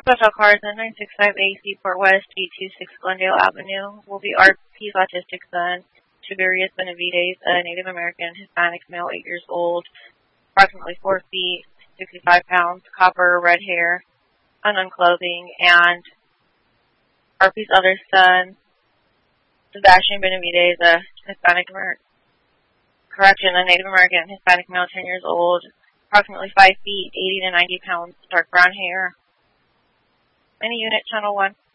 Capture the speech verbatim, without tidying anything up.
Special cars in nine six five A Seaport West, eight two six Glendale Avenue will be R P's autistic son, Tiberius Benavides, a Native American Hispanic male, eight years old, approximately four feet, sixty-five pounds, copper, red hair, unknown clothing, and R P's other son, Sebastian Benavides, a Hispanic American, correction, a Native American Hispanic male, ten years old, approximately five feet, eighty to ninety pounds, dark brown hair. Any unit, channel one.